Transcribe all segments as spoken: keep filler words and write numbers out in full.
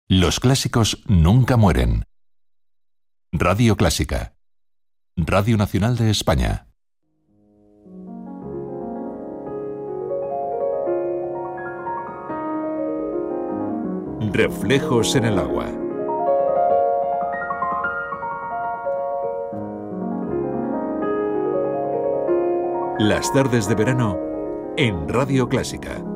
Los clásicos nunca mueren. Radio Clásica. Radio Nacional de España. Reflejos en el agua. Las tardes de verano en Radio Clásica.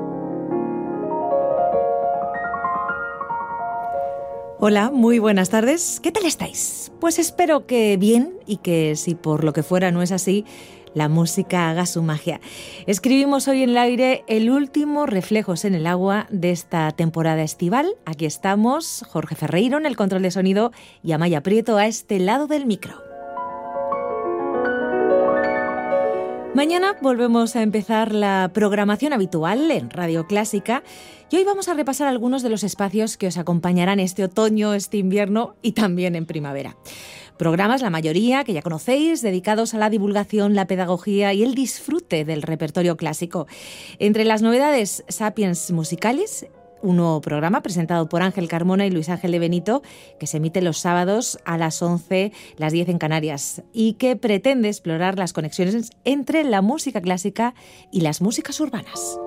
Hola, muy buenas tardes. ¿Qué tal estáis? Pues espero que bien y que si por lo que fuera no es así, la música haga su magia. Escribimos hoy en el aire el último Reflejos en el agua de esta temporada estival. Aquí estamos, Jorge Ferreiro en el control de sonido y Amaya Prieto a este lado del micro. Mañana volvemos a empezar la programación habitual en Radio Clásica y hoy vamos a repasar algunos de los espacios que os acompañarán este otoño, este invierno y también en primavera. Programas, la mayoría, que ya conocéis, dedicados a la divulgación, la pedagogía y el disfrute del repertorio clásico. Entre las novedades, Sapiens Musicalis, un nuevo programa presentado por Ángel Carmona y Luis Ángel de Benito, que se emite los sábados a las once, las diez en Canarias, y que pretende explorar las conexiones entre la música clásica y las músicas urbanas.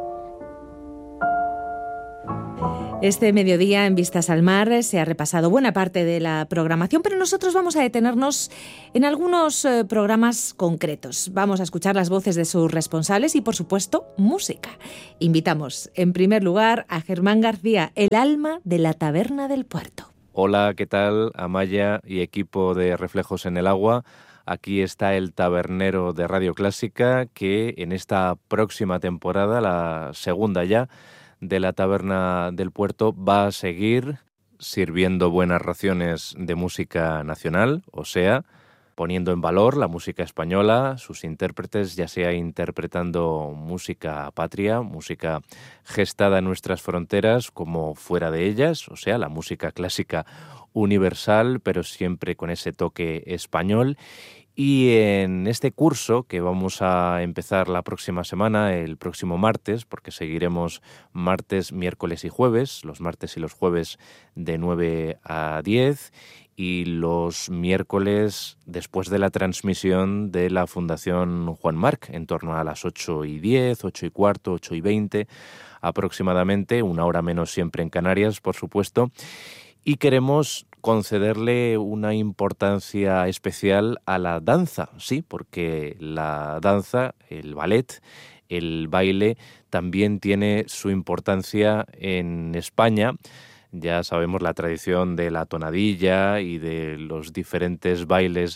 Este mediodía en Vistas al Mar se ha repasado buena parte de la programación, pero nosotros vamos a detenernos en algunos eh, programas concretos. Vamos a escuchar las voces de sus responsables y, por supuesto, música. Invitamos, en primer lugar, a Germán García, el alma de la Taberna del Puerto. Hola, ¿qué tal? Amaya y equipo de Reflejos en el Agua. Aquí está el tabernero de Radio Clásica que en esta próxima temporada, la segunda ya, de la Taberna del Puerto, va a seguir sirviendo buenas raciones de música nacional, o sea, poniendo en valor la música española, sus intérpretes, ya sea interpretando música patria, música gestada en nuestras fronteras como fuera de ellas, o sea, la música clásica universal, pero siempre con ese toque español. Y en este curso que vamos a empezar la próxima semana, el próximo martes, porque seguiremos martes, miércoles y jueves, los martes y los jueves de nueve a diez, y los miércoles después de la transmisión de la Fundación Juan Marc, en torno a las ocho y diez, ocho y cuarto, ocho y veinte aproximadamente, una hora menos siempre en Canarias, por supuesto, y queremos concederle una importancia especial a la danza, sí, porque la danza, el ballet, el baile, también tiene su importancia en España. Ya sabemos la tradición de la tonadilla y de los diferentes bailes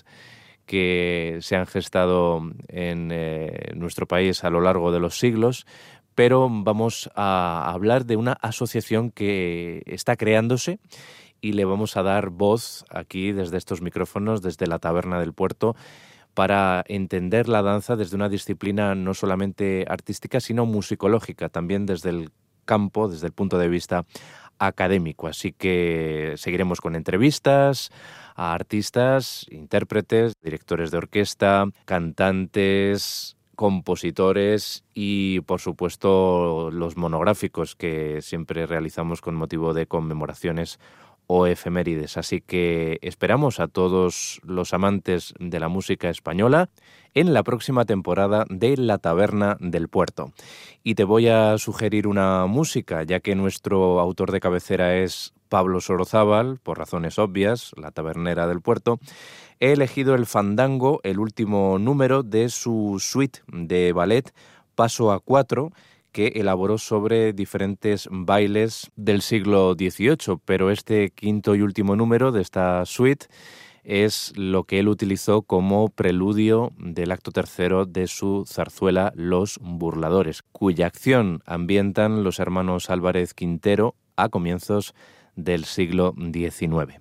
que se han gestado en eh, nuestro país a lo largo de los siglos, pero vamos a hablar de una asociación que está creándose y le vamos a dar voz aquí desde estos micrófonos, desde la Taberna del Puerto, para entender la danza desde una disciplina no solamente artística, sino musicológica, también desde el campo, desde el punto de vista académico. Así que seguiremos con entrevistas a artistas, intérpretes, directores de orquesta, cantantes, compositores y, por supuesto, los monográficos que siempre realizamos con motivo de conmemoraciones o efemérides. Así que esperamos a todos los amantes de la música española en la próxima temporada de La Taberna del Puerto. Y te voy a sugerir una música, ya que nuestro autor de cabecera es Pablo Sorozábal, por razones obvias, la tabernera del Puerto. He elegido el fandango, el último número de su suite de ballet Paso a Cuatro, que elaboró sobre diferentes bailes del siglo dieciocho, pero este quinto y último número de esta suite es lo que él utilizó como preludio del acto tercero de su zarzuela Los Burladores, cuya acción ambientan los hermanos Álvarez Quintero a comienzos del siglo diecinueve.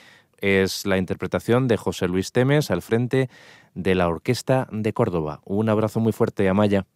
Es la interpretación de José Luis Temes al frente de la Orquesta de Córdoba. Un abrazo muy fuerte, Amaya.